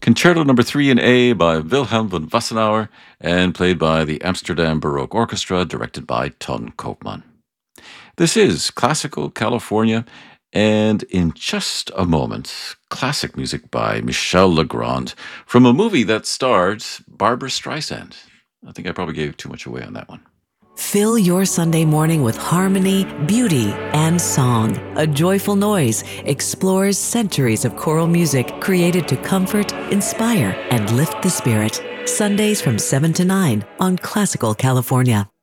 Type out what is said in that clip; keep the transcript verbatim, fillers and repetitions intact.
Concerto Number three in A by Wilhelm von Wassenaar and played by the Amsterdam Baroque Orchestra, directed by Ton Koopman. This is Classical California, and in just a moment, classic music by Michel Legrand from a movie that starred Barbra Streisand. I think I probably gave too much away on that one. Fill your Sunday morning with harmony, beauty, and song. A Joyful Noise explores centuries of choral music created to comfort, inspire, and lift the spirit. Sundays from seven to nine on Classical California.